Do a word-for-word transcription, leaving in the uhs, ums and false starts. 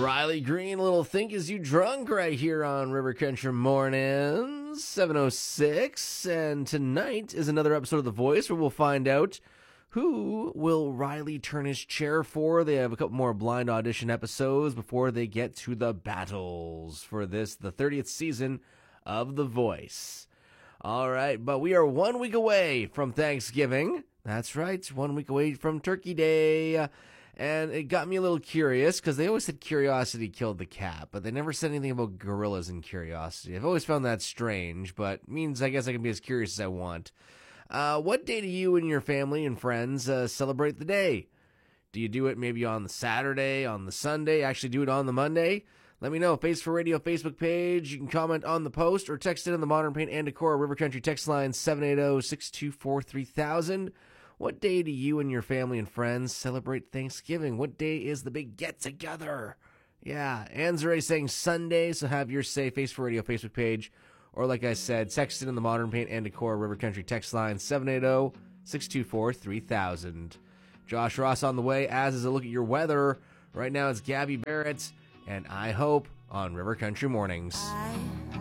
Riley Green, a little Think Is You Drunk right here on River Country Mornings, seven oh six. And tonight is another episode of The Voice where we'll find out who will Riley turn his chair for. They have a couple more blind audition episodes before they get to the battles for this, the thirtieth season of The Voice. All right, but we are one week away from Thanksgiving. That's right, one week away from Turkey Day. And it got me a little curious because they always said curiosity killed the cat, but they never said anything about gorillas and curiosity. I've always found that strange, but it means I guess I can be as curious as I want. Uh, what day do you and your family and friends uh, celebrate the day? Do you do it maybe on the Saturday, on the Sunday, actually do it on the Monday? Let me know. Face for Radio Facebook page. You can comment on the post or text it on the Modern Paint and Decor River Country text line seven eight zero, six two four, three thousand. What day do you and your family and friends celebrate Thanksgiving? What day is the big get-together? Yeah, Anne's already saying Sunday, so have your say. Face for Radio Facebook page. Or like I said, text it in the Modern Paint and Decor River Country text line seven eight zero, six two four, three thousand. Josh Ross on the way, as is a look at your weather. Right now it's Gabby Barrett and I Hope on River Country Mornings. I